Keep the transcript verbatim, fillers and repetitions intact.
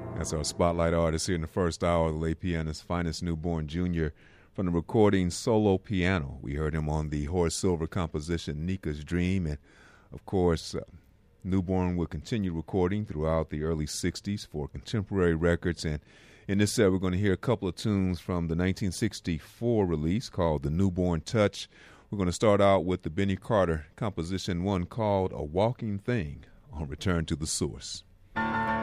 That's our spotlight artist here in the first hour, the late pianist Finest Newborn Junior From the recording Solo Piano. We heard him on the Horace Silver composition Nika's Dream. And, of course, uh, Newborn will continue recording throughout the early sixties for Contemporary Records. And in this set, we're going to hear a couple of tunes from the nineteen sixty-four release called The Newborn Touch. We're going to start out with the Benny Carter composition, one called A Walking Thing, on Return to the Source.